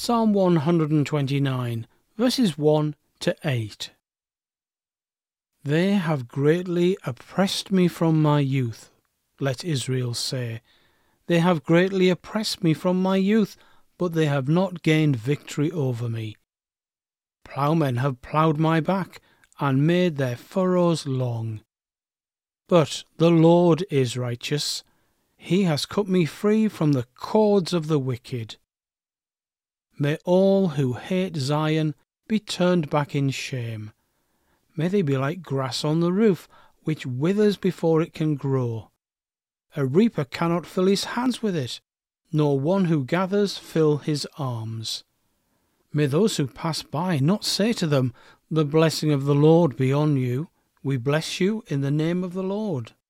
Psalm 129, verses 1 to 8. They have greatly oppressed me from my youth, let Israel say. They have greatly oppressed me from my youth, but they have not gained victory over me. Ploughmen have ploughed my back, and made their furrows long. But the Lord is righteous. He has cut me free from the cords of the wicked. May all who hate Zion be turned back in shame. May they be like grass on the roof, which withers before it can grow. A reaper cannot fill his hands with it, nor one who gathers fill his arms. May those who pass by not say to them, "The blessing of the Lord be on you. We bless you in the name of the Lord."